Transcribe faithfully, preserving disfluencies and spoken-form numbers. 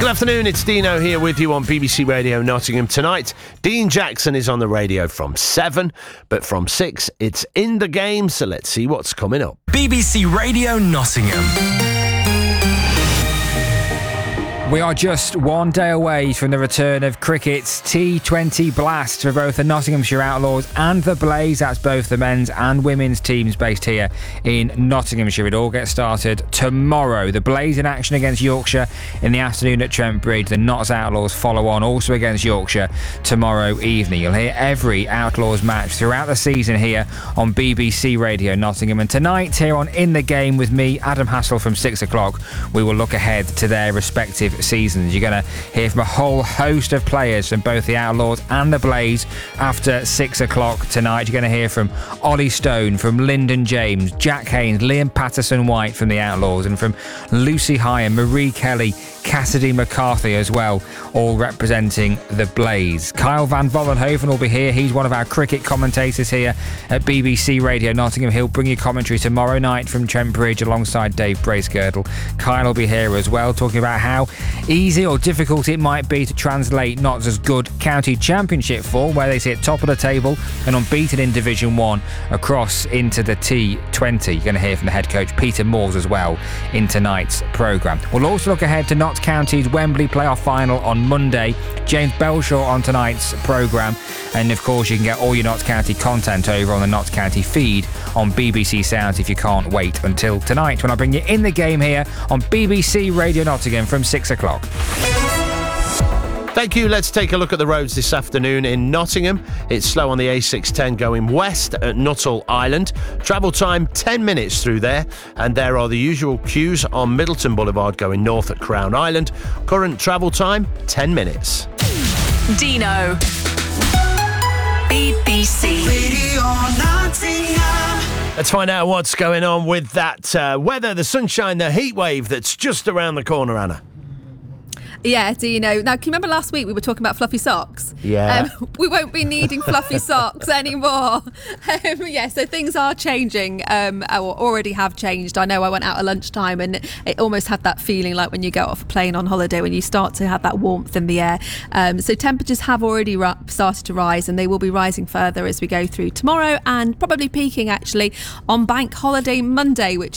Good afternoon, it's Dino here with you on B B C Radio Nottingham tonight. Dean Jackson is on the radio from seven, but from six it's In the Game, so let's see what's coming up. B B C Radio Nottingham. We are just one day away from the return of cricket's T twenty Blast for both the Nottinghamshire Outlaws and the Blaze. That's both the men's and women's teams based here in Nottinghamshire. It all gets started tomorrow. The Blaze in action against Yorkshire in the afternoon at Trent Bridge. The Notts Outlaws follow on also against Yorkshire tomorrow evening. You'll hear every Outlaws match throughout the season here on B B C Radio Nottingham. And tonight here on In the Game with me, Adam Hassel, from six o'clock, we will look ahead to their respective seasons. You're going to hear from a whole host of players from both the Outlaws and the Blaze after six o'clock tonight. You're going to hear from Ollie Stone, from Lyndon James, Jack Haynes, Liam Patterson-White from the Outlaws, and from Lucy Higher, Marie Kelly, Cassidy McCarthy as well, all representing the Blaze. Kyle van Vollenhoven will be here. He's one of our cricket commentators here at B B C Radio Nottingham. He'll bring you commentary tomorrow night from Trent Bridge alongside Dave Bracegirdle. Kyle will be here as well, talking about how easy or difficult it might be to translate Notts' good county championship form, where they sit top of the table and unbeaten in Division one, across into the T twenty. You're going to hear from the head coach Peter Moores as well in tonight's programme. We'll also look ahead to Notts County's Wembley playoff final on Monday. James Belshaw on tonight's programme, and of course you can get all your Notts County content over on the Notts County feed on B B C Sounds if you can't wait until tonight when I bring you In the Game here on B B C Radio Nottingham from six o'clock. Thank you. Let's take a look at the roads this afternoon in Nottingham. It's slow on the A six ten going west at Nuttall Island. Travel time ten minutes through there, and there are the usual queues on Middleton Boulevard going north at Crown Island. Current travel time ten minutes. Dino. B B C Radio Nottingham. Let's find out what's going on with that uh, weather, the sunshine, the heat wave that's just around the corner, Anna. Yeah, do you know? Now, can you remember last week we were talking about fluffy socks? Yeah. Um, we won't be needing fluffy socks anymore. Um, yeah, so things are changing, um, or already have changed. I know I went out at lunchtime and it almost had that feeling like when you go off a plane on holiday, when you start to have that warmth in the air. Um, so temperatures have already ru- started to rise, and they will be rising further as we go through tomorrow, and probably peaking actually on Bank Holiday Monday, which